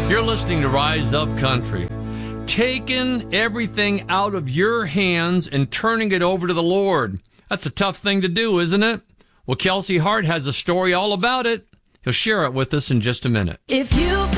You're listening to Rise Up Country. Taking everything out of your hands and turning it over to the Lord. That's a tough thing to do, isn't it? Well, Kelsey Hart has a story all about it. He'll share it with us in just a minute. If you